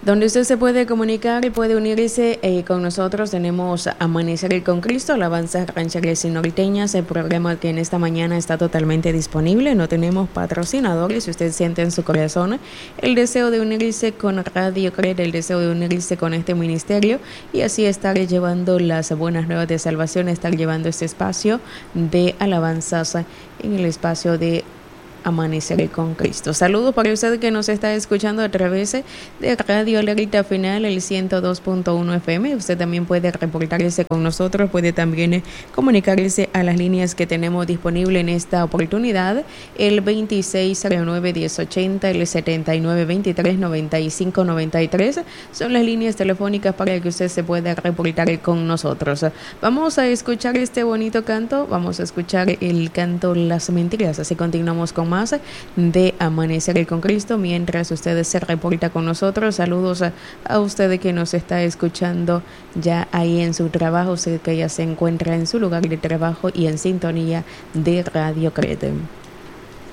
donde usted se puede comunicar y puede unirse con nosotros. Tenemos Amanecer con Cristo, alabanzas rancheras y norteñas, el programa que en esta mañana está totalmente disponible. No tenemos patrocinadores. Si usted siente en su corazón el deseo de unirse con Radio Cred, el deseo de unirse con este ministerio y así estar llevando las buenas nuevas de salvación, estar llevando este espacio de alabanzas en el espacio de Amanecer con Cristo. Saludos para usted que nos está escuchando a través de Radio Alerta Final, el 102.1 FM. Usted también puede reportarse con nosotros, puede también comunicarse a las líneas que tenemos disponible en esta oportunidad, el 2609-1080, el 7923-9593. Son las líneas telefónicas para que usted se pueda reportar con nosotros. Vamos a escuchar este bonito canto, vamos a escuchar el canto Las Mentiras, así continuamos con más de Amanecer con Cristo mientras ustedes se reporta con nosotros. Saludos a usted que nos está escuchando ya ahí en su trabajo, usted que ya se encuentra en su lugar de trabajo y en sintonía de Radio Cred.